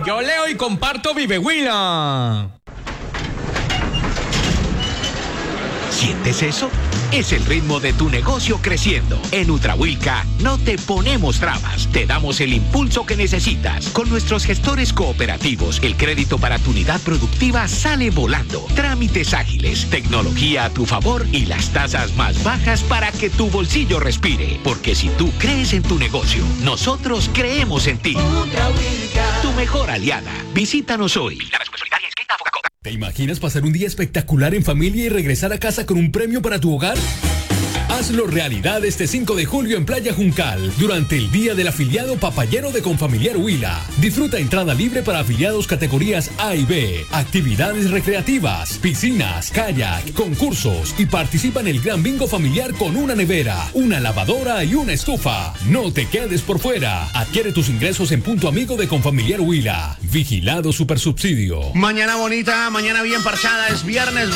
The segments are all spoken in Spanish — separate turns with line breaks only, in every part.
Yo leo y comparto Vive Huila.
¿Sientes eso? Es el ritmo de tu negocio creciendo. En Ultrahuilca no te ponemos trabas, te damos el impulso que necesitas. Con nuestros gestores cooperativos, el crédito para tu unidad productiva sale volando. Trámites ágiles, tecnología a tu favor y las tasas más bajas para que tu bolsillo respire. Porque si tú crees en tu negocio, nosotros creemos en ti. Ultrahuilca, tu mejor aliada. Visítanos hoy.
¿Te imaginas pasar un día espectacular en familia y regresar a casa con un premio para tu hogar? Hazlo realidad este 5 de julio en Playa Juncal, durante el Día del Afiliado Papayero de Confamiliar Huila. Disfruta entrada libre para afiliados categorías A y B, actividades recreativas, piscinas, kayak, concursos y participa en el Gran Bingo Familiar con una nevera, una lavadora y una estufa. No te quedes por fuera. Adquiere tus ingresos en Punto Amigo de Confamiliar Huila. Vigilado Supersubsidio.
Mañana bonita, mañana bien parchada. Es viernes.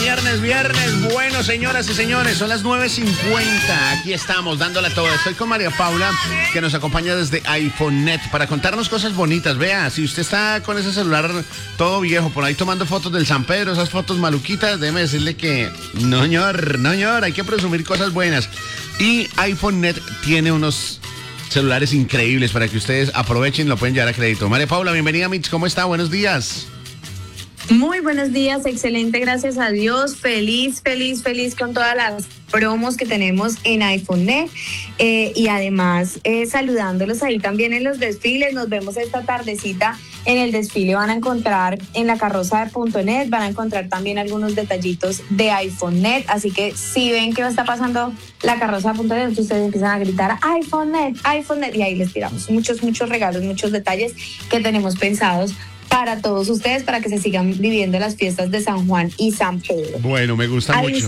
Bueno, señoras y señores, son las 9:50. Aquí estamos dándole todo. Estoy con María Paula, que nos acompaña desde iPhoneNet para contarnos cosas bonitas. Vea, si usted está con ese celular todo viejo por ahí tomando fotos del San Pedro, esas fotos maluquitas, déjeme decirle que no, señor, hay que presumir cosas buenas. Y iPhoneNet tiene unos celulares increíbles para que ustedes aprovechen y lo pueden llevar a crédito. María Paula, bienvenida, Mitch, ¿cómo está? Buenos días.
Muy buenos días, excelente, gracias a Dios, feliz con todas las promos que tenemos en iPhoneNet y además saludándolos ahí también en los desfiles. Nos vemos esta tardecita en el desfile. Van a encontrar en la carroza de .net, van a encontrar también algunos detallitos de iPhoneNet, así que si ven que está pasando la carroza de .net, ustedes empiezan a gritar iPhoneNet y ahí les tiramos muchos regalos, muchos detalles que tenemos pensados para todos ustedes, para que se sigan viviendo las fiestas de San Juan y San Pedro.
Bueno, me gusta mucho.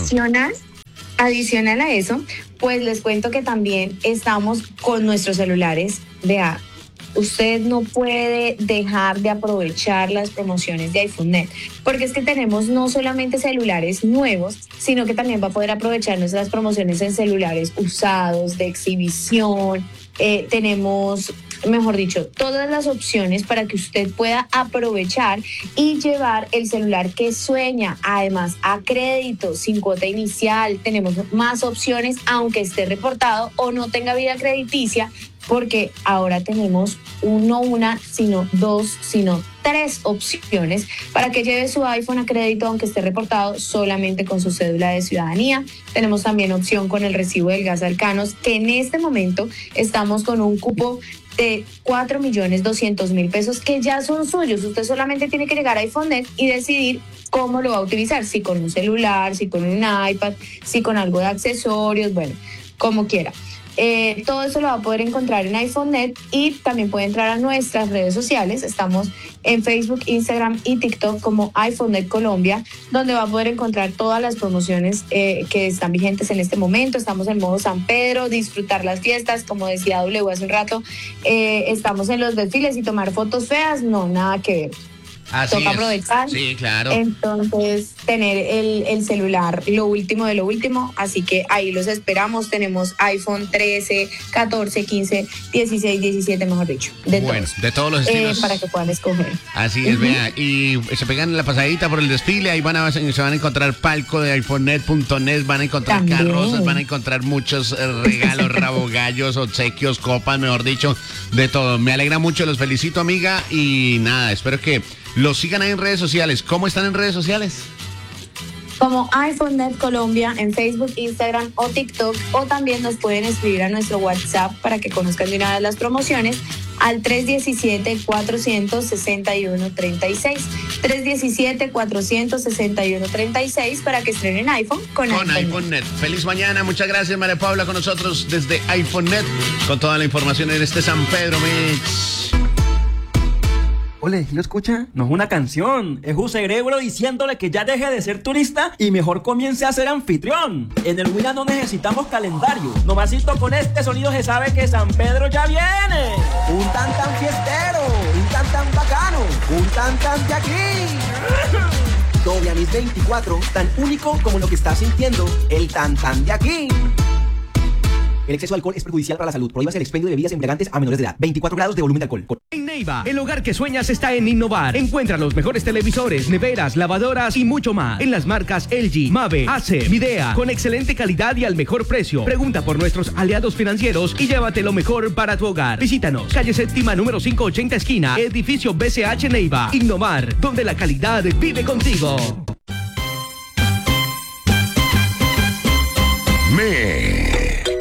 Adicional a eso, pues les cuento que también estamos con nuestros celulares. Vea, usted no puede dejar de aprovechar las promociones de iPhoneNet, porque es que tenemos no solamente celulares nuevos, sino que también va a poder aprovechar nuestras promociones en celulares usados, de exhibición. Tenemos, mejor dicho, todas las opciones para que usted pueda aprovechar y llevar el celular que sueña, además a crédito, sin cuota inicial. Tenemos más opciones, aunque esté reportado o no tenga vida crediticia, porque ahora tenemos sino tres opciones para que lleve su iPhone a crédito, aunque esté reportado, solamente con su cédula de ciudadanía. Tenemos también opción con el recibo del gas Alcanos, que en este momento estamos con un cupo de 4.200.000 pesos que ya son suyos. Usted solamente tiene que llegar a iPhoneNet y decidir cómo lo va a utilizar, si con un celular, si con un iPad, si con algo de accesorios, bueno, como quiera. Todo eso lo va a poder encontrar en iPhoneNet y también puede entrar a nuestras redes sociales. Estamos en Facebook, Instagram y TikTok como iPhoneNet Colombia, donde va a poder encontrar todas las promociones que están vigentes en este momento. Estamos en modo San Pedro, disfrutar las fiestas, como decía W hace un rato. Estamos en los desfiles y tomar fotos feas, no, nada que ver.
Así
toca
es.
aprovechar.
Sí, claro.
Entonces, tener el celular, lo último de lo último. Así que ahí los esperamos. Tenemos iPhone 13, 14, 15, 16, 17, mejor dicho.
De todos los estilos.
Para que puedan escoger.
Así es, vea. Y se pegan la pasadita por el desfile. Ahí se van a encontrar palco de iPhoneNet.net. Van a encontrar también carrozas, van a encontrar muchos regalos, rabogallos, obsequios, copas, mejor dicho, de todo. Me alegra mucho, los felicito, amiga. Y nada, espero que los sigan ahí en redes sociales. ¿Cómo están en redes sociales?
Como iPhoneNet Colombia en Facebook, Instagram o TikTok, o también nos pueden escribir a nuestro WhatsApp para que conozcan de una vez las promociones al 317-461-36. 317-461-36 para que estrenen iPhone con
iPhoneNet. Feliz mañana, muchas gracias María Paula con nosotros desde iPhoneNet con toda la información en este San Pedro Mix.
Ole, ¿lo escucha? No es una canción, es un cerebro diciéndole que ya deje de ser turista y mejor comience a ser anfitrión. En el Huila no necesitamos calendario, nomasito con este sonido se sabe que San Pedro ya viene. Un tan fiestero, un tan bacano, un tan de aquí. Doble Anís 24, tan único como lo que estás sintiendo, el tan de aquí.
El exceso de alcohol es perjudicial para la salud. Prohíbase el expendio de bebidas embriagantes a menores de edad. 24 grados de volumen de alcohol.
En Neiva, el hogar que sueñas está en Innovar. Encuentra los mejores televisores, neveras, lavadoras y mucho más. En las marcas LG, Mave, Acer, Midea, con excelente calidad y al mejor precio. Pregunta por nuestros aliados financieros y llévate lo mejor para tu hogar. Visítanos, calle séptima número 580 esquina, edificio BCH Neiva. Innovar, donde la calidad vive contigo.